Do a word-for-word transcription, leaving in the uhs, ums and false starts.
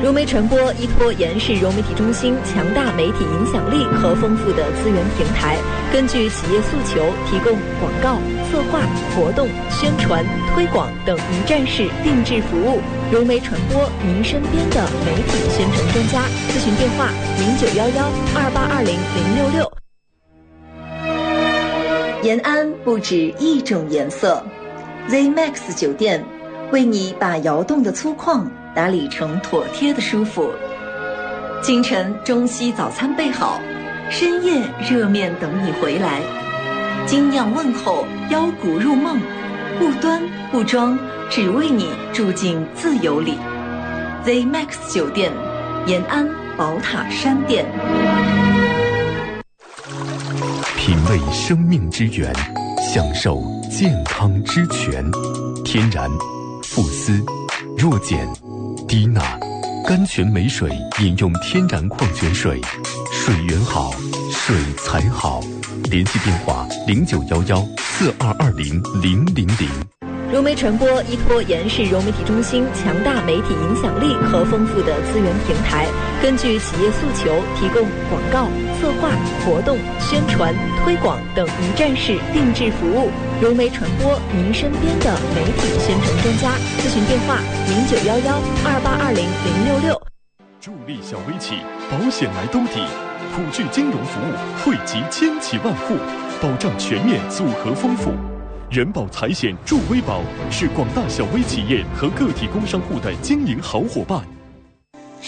融媒传播依托延世融媒体中心强大媒体影响力和丰富的资源平台，根据企业诉求，提供广告、策划、活动、宣传、推广等一站式定制服务。融媒传播，您身边的媒体宣传专家。咨询电话：零九幺幺二八二零零六六。延安不止一种颜色 ，Z Max 酒店为你把窑洞的粗犷打理成妥帖的舒服。清晨中西早餐备好，深夜热面等你回来。精酿问候，邀骨入梦，不端不装，只为你住进自由里。Z Max 酒店，延安宝塔山店。 品味生命之源，享受健康之泉。天然、富斯、弱碱、低钠、甘泉美水，饮用天然矿泉水，水源好，水才好。联系电话：零九幺幺四二二零零零零。 融媒传播依托延世融媒体中心强大媒体影响力和丰富的资源平台，根据企业诉求，提供广告、策划、活动、宣传、推广等一站式定制服务。融媒传播，您身边的媒体宣传专家。咨询电话：零九幺幺二八二零零六六。 助力小微企，保险来兜底，普聚金融服务惠及千企万户，保障全面，组合丰富。人保财险助微保是广大小微企业和个体工商户的经营好伙伴。